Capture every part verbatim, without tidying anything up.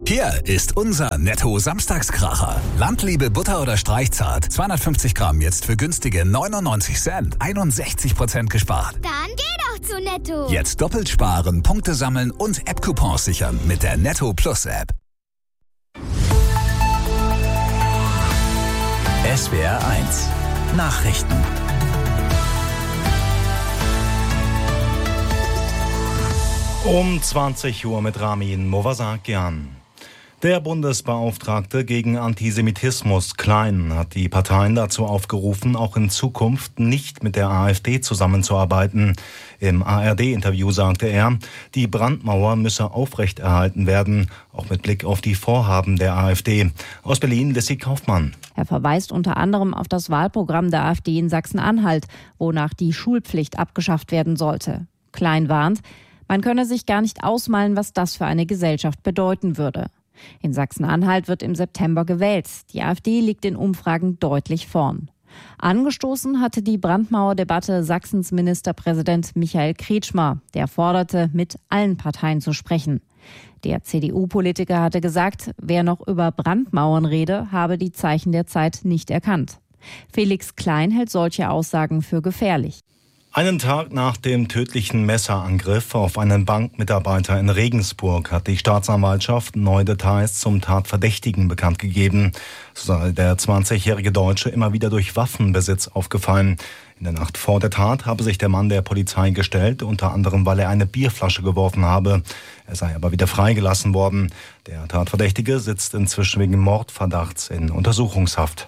Hier ist unser Netto-Samstagskracher. Landliebe Butter oder Streichzart. zweihundertfünfzig Gramm jetzt für günstige neunundneunzig Cent. einundsechzig Prozent gespart. Dann geh doch zu Netto. Jetzt doppelt sparen, Punkte sammeln und App-Coupons sichern mit der Netto Plus App. S W R eins Nachrichten. Um zwanzig Uhr mit Ramin Movasakian. Der Bundesbeauftragte gegen Antisemitismus, Klein, hat die Parteien dazu aufgerufen, auch in Zukunft nicht mit der AfD zusammenzuarbeiten. Im A R D-Interview sagte er, die Brandmauer müsse aufrechterhalten werden, auch mit Blick auf die Vorhaben der AfD. Aus Berlin, Lissy Kaufmann. Er verweist unter anderem auf das Wahlprogramm der AfD in Sachsen-Anhalt, wonach die Schulpflicht abgeschafft werden sollte. Klein warnt, man könne sich gar nicht ausmalen, was das für eine Gesellschaft bedeuten würde. In Sachsen-Anhalt wird im September gewählt. Die AfD liegt in Umfragen deutlich vorn. Angestoßen hatte die Brandmauerdebatte Sachsens Ministerpräsident Michael Kretschmer. Der forderte, mit allen Parteien zu sprechen. Der C D U-Politiker hatte gesagt, wer noch über Brandmauern rede, habe die Zeichen der Zeit nicht erkannt. Felix Klein hält solche Aussagen für gefährlich. Einen Tag nach dem tödlichen Messerangriff auf einen Bankmitarbeiter in Regensburg hat die Staatsanwaltschaft neue Details zum Tatverdächtigen bekannt gegeben. So sei der zwanzigjährige Deutsche immer wieder durch Waffenbesitz aufgefallen. In der Nacht vor der Tat habe sich der Mann der Polizei gestellt, unter anderem weil er eine Bierflasche geworfen habe. Er sei aber wieder freigelassen worden. Der Tatverdächtige sitzt inzwischen wegen Mordverdachts in Untersuchungshaft.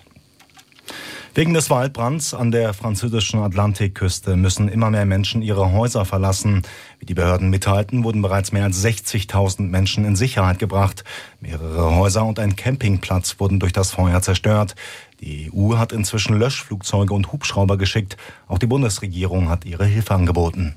Wegen des Waldbrands an der französischen Atlantikküste müssen immer mehr Menschen ihre Häuser verlassen. Wie die Behörden mitteilten, wurden bereits mehr als sechzigtausend Menschen in Sicherheit gebracht. Mehrere Häuser und ein Campingplatz wurden durch das Feuer zerstört. Die E U hat inzwischen Löschflugzeuge und Hubschrauber geschickt. Auch die Bundesregierung hat ihre Hilfe angeboten.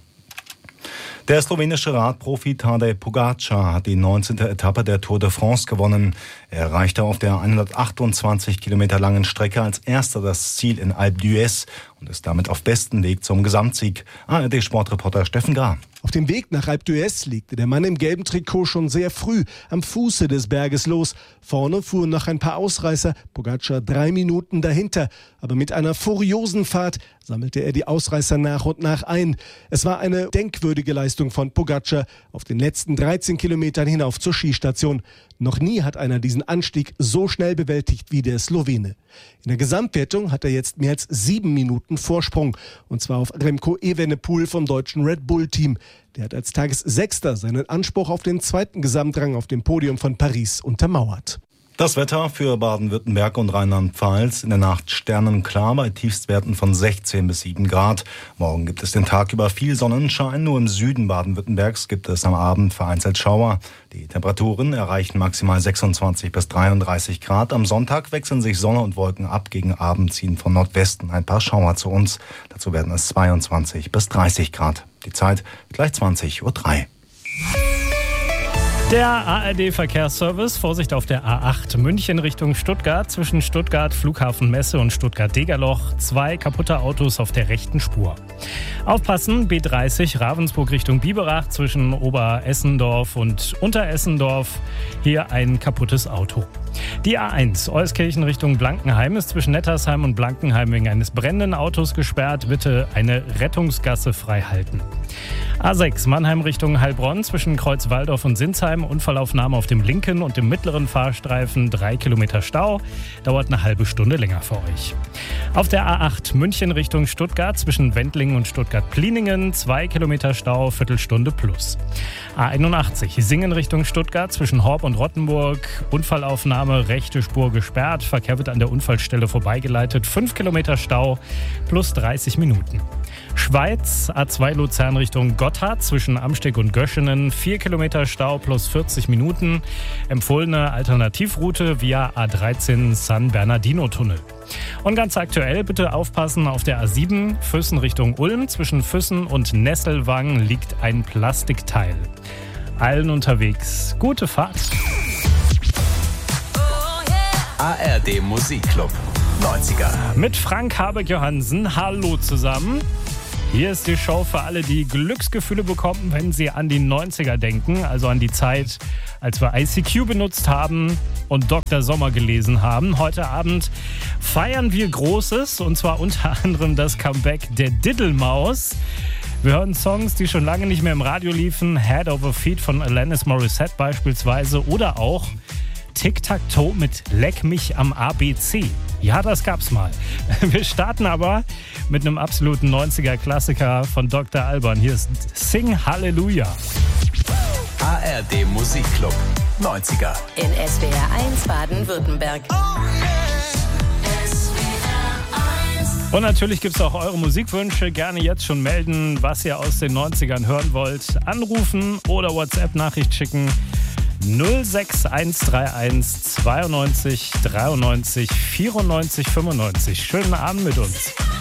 Der slowenische Radprofi Tadej Pogačar hat die neunzehnte Etappe der Tour de France gewonnen. Er erreichte auf der hundertachtundzwanzig Kilometer langen Strecke als erster das Ziel in Alpe d'Huez und ist damit auf bestem Weg zum Gesamtsieg. A R D-Sportreporter Steffen Gar. Auf dem Weg nach Alpe d'Huez legte der Mann im gelben Trikot schon sehr früh am Fuße des Berges los. Vorne fuhren noch ein paar Ausreißer, Pogačar drei Minuten dahinter. Aber mit einer furiosen Fahrt sammelte er die Ausreißer nach und nach ein. Es war eine denkwürdige Leistung von Pogačar auf den letzten dreizehn Kilometern hinauf zur Skistation. Noch nie hat einer diesen Anstieg so schnell bewältigt wie der Slowene. In der Gesamtwertung hat er jetzt mehr als sieben Minuten Vorsprung. Und zwar auf Remco Evenepoel vom deutschen Red Bull-Team. Der hat als Tagessechster seinen Anspruch auf den zweiten Gesamtrang auf dem Podium von Paris untermauert. Das Wetter für Baden-Württemberg und Rheinland-Pfalz. In der Nacht sternenklar bei Tiefstwerten von sechzehn bis sieben Grad. Morgen gibt es den Tag über viel Sonnenschein. Nur im Süden Baden-Württembergs gibt es am Abend vereinzelt Schauer. Die Temperaturen erreichen maximal sechsundzwanzig bis dreiunddreißig Grad. Am Sonntag wechseln sich Sonne und Wolken ab. Gegen Abend ziehen von Nordwesten ein paar Schauer zu uns. Dazu werden es zweiundzwanzig bis dreißig Grad. Die Zeit gleich zwanzig Uhr drei. Der A R D-Verkehrsservice, Vorsicht auf der A acht München Richtung Stuttgart, zwischen Stuttgart Flughafen Messe und Stuttgart-Degerloch, zwei kaputte Autos auf der rechten Spur. Aufpassen, B dreißig Ravensburg Richtung Biberach, zwischen Oberessendorf und Unteressendorf, hier ein kaputtes Auto. Die A eins Euskirchen Richtung Blankenheim ist zwischen Nettersheim und Blankenheim wegen eines brennenden Autos gesperrt. Bitte eine Rettungsgasse frei halten. A sechs Mannheim Richtung Heilbronn zwischen Kreuzwaldorf und Sinsheim. Unfallaufnahme auf dem linken und dem mittleren Fahrstreifen. Drei Kilometer Stau. Dauert eine halbe Stunde länger für euch. Auf der A acht München Richtung Stuttgart zwischen Wendlingen und Stuttgart-Pliningen. Zwei Kilometer Stau, Viertelstunde plus. A einundachtzig Singen Richtung Stuttgart zwischen Horb und Rottenburg. Unfallaufnahme, rechte Spur gesperrt. Verkehr wird an der Unfallstelle vorbeigeleitet. Fünf Kilometer Stau plus dreißig Minuten. Schweiz, A zwei Luzern Richtung Gotthard zwischen Amsteg und Göschenen, vier Kilometer Stau plus vierzig Minuten. Empfohlene Alternativroute via A dreizehn San Bernardino Tunnel. Und ganz aktuell bitte aufpassen, auf der A sieben Füssen Richtung Ulm zwischen Füssen und Nesselwang liegt ein Plastikteil. Allen unterwegs, gute Fahrt. A R D Musikclub neunziger. Mit Frank Habeck-Johansen, hallo zusammen. Hier ist die Show für alle, die Glücksgefühle bekommen, wenn sie an die neunziger denken, also an die Zeit, als wir I C Q benutzt haben und Doktor Sommer gelesen haben. Heute Abend feiern wir Großes, und zwar unter anderem das Comeback der Diddlemaus. Wir hören Songs, die schon lange nicht mehr im Radio liefen, Head Over Feet von Alanis Morissette beispielsweise, oder auch Tic-Tac-Toe mit Leck mich am A B C. Ja, das gab's mal. Wir starten aber mit einem absoluten neunziger-Klassiker von Doktor Alban. Hier ist Sing Halleluja. A R D Musikclub neunziger. In S W R eins Baden-Württemberg. Und natürlich gibt es auch eure Musikwünsche. Gerne jetzt schon melden, was ihr aus den neunzigern hören wollt. Anrufen oder WhatsApp-Nachricht schicken. null sechs eins drei eins zweiundneunzig dreiundneunzig vierundneunzig fünfundneunzig. Schönen Abend mit uns.